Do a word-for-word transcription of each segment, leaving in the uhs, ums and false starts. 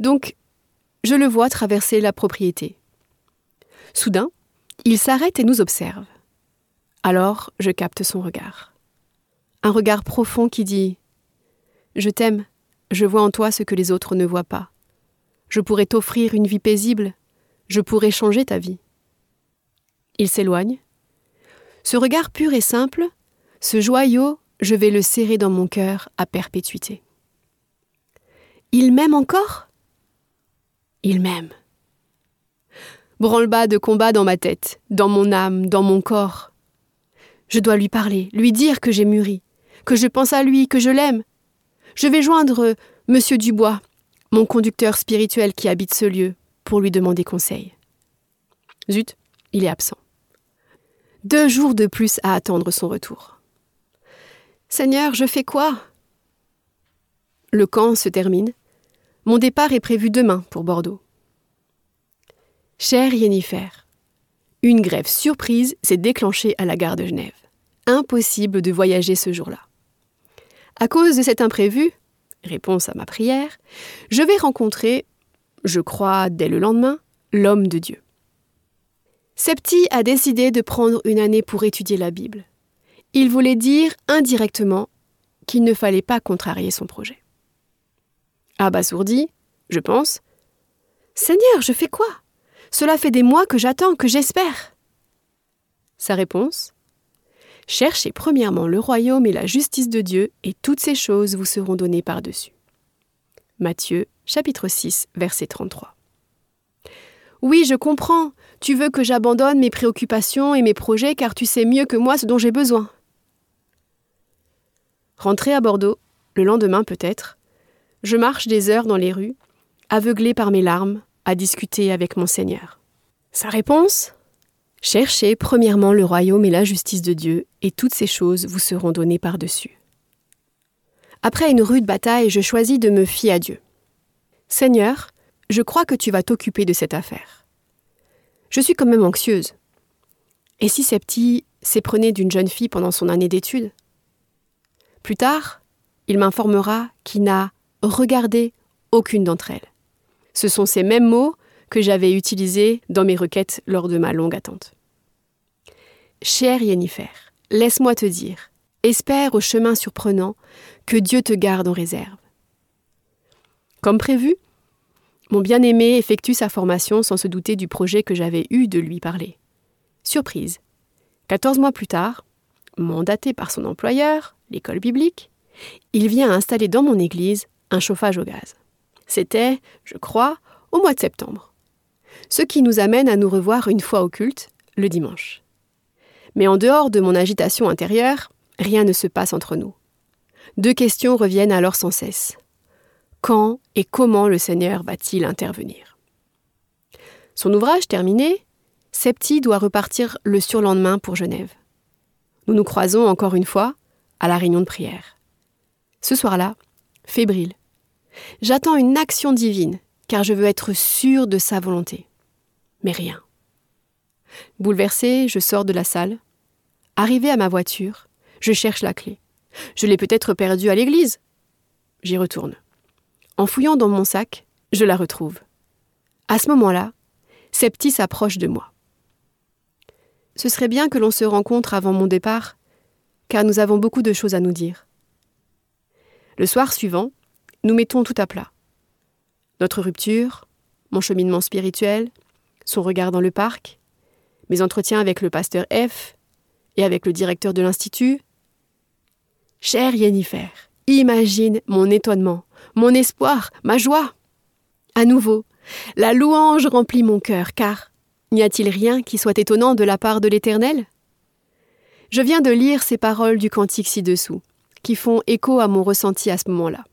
Donc, je le vois traverser la propriété. Soudain, il s'arrête et nous observe. Alors, je capte son regard. Un regard profond qui dit « Je t'aime, je vois en toi ce que les autres ne voient pas. Je pourrais t'offrir une vie paisible, je pourrais changer ta vie. » Il s'éloigne. Ce regard pur et simple, ce joyau, je vais le serrer dans mon cœur à perpétuité. Il m'aime encore ? Il m'aime. Branle-bas de combat dans ma tête, dans mon âme, dans mon corps. Je dois lui parler, lui dire que j'ai mûri, que je pense à lui, que je l'aime. Je vais joindre Monsieur Dubois, mon conducteur spirituel qui habite ce lieu, pour lui demander conseil. Zut, il est absent. Deux jours de plus à attendre son retour. Seigneur, je fais quoi ? Le camp se termine. Mon départ est prévu demain pour Bordeaux. Chère Yennefer, une grève surprise s'est déclenchée à la gare de Genève. Impossible de voyager ce jour-là. À cause de cet imprévu, réponse à ma prière, je vais rencontrer, je crois dès le lendemain, l'homme de Dieu. Septi a décidé de prendre une année pour étudier la Bible. Il voulait dire indirectement qu'il ne fallait pas contrarier son projet. Abasourdi, je pense, « Seigneur, je fais quoi ? Cela fait des mois que j'attends, que j'espère. » Sa réponse, « Cherchez premièrement le royaume et la justice de Dieu, et toutes ces choses vous seront données par-dessus. » Matthieu, chapitre six, verset trente-trois. Oui, je comprends. Tu veux que j'abandonne mes préoccupations et mes projets car tu sais mieux que moi ce dont j'ai besoin. Rentré à Bordeaux, le lendemain peut-être, je marche des heures dans les rues, aveuglé par mes larmes, à discuter avec mon Seigneur. Sa réponse ? Cherchez premièrement le royaume et la justice de Dieu, et toutes ces choses vous seront données par-dessus. Après une rude bataille, je choisis de me fier à Dieu. Seigneur, je crois que tu vas t'occuper de cette affaire. Je suis quand même anxieuse. Et si Septi s'éprenait d'une jeune fille pendant son année d'études ? Plus tard, il m'informera qu'il n'a regardé aucune d'entre elles. Ce sont ces mêmes mots que j'avais utilisés dans mes requêtes lors de ma longue attente. Chère Yennefer, laisse-moi te dire, espère au chemin surprenant que Dieu te garde en réserve. Comme prévu, mon bien-aimé effectue sa formation sans se douter du projet que j'avais eu de lui parler. Surprise, quatorze mois plus tard, mandaté par son employeur, l'école biblique, il vient installer dans mon église un chauffage au gaz. C'était, je crois, au mois de septembre. Ce qui nous amène à nous revoir une fois au culte, le dimanche. Mais en dehors de mon agitation intérieure, rien ne se passe entre nous. Deux questions reviennent alors sans cesse. Quand et comment le Seigneur va-t-il intervenir ? Son ouvrage terminé, Septi doit repartir le surlendemain pour Genève. Nous nous croisons encore une fois à la réunion de prière. Ce soir-là, fébrile, j'attends une action divine, car je veux être sûre de sa volonté. Mais rien. Bouleversée, je sors de la salle. Arrivée à ma voiture, je cherche la clé. Je l'ai peut-être perdue à l'église. J'y retourne. En fouillant dans mon sac, je la retrouve. À ce moment-là, Septi s'approche de moi. Ce serait bien que l'on se rencontre avant mon départ, car nous avons beaucoup de choses à nous dire. Le soir suivant, nous mettons tout à plat. Notre rupture, mon cheminement spirituel, son regard dans le parc, mes entretiens avec le pasteur F et avec le directeur de l'institut. Chère Yennefer, imagine mon étonnement, mon espoir, ma joie. À nouveau, la louange remplit mon cœur, car n'y a-t-il rien qui soit étonnant de la part de l'Éternel ? Je viens de lire ces paroles du cantique ci-dessous, qui font écho à mon ressenti à ce moment-là.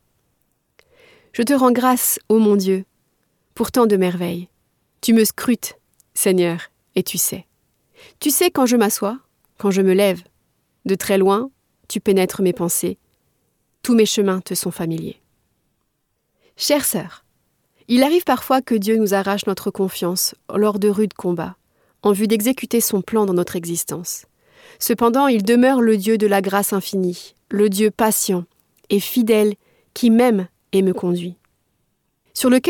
Je te rends grâce, ô mon Dieu, pour tant de merveilles. Tu me scrutes, Seigneur, et tu sais. Tu sais quand je m'assois, quand je me lève. De très loin, tu pénètres mes pensées. Tous mes chemins te sont familiers. Chère sœur, il arrive parfois que Dieu nous arrache notre confiance lors de rudes combats, en vue d'exécuter son plan dans notre existence. Cependant, il demeure le Dieu de la grâce infinie, le Dieu patient et fidèle qui m'aime et me conduit. Sur lequel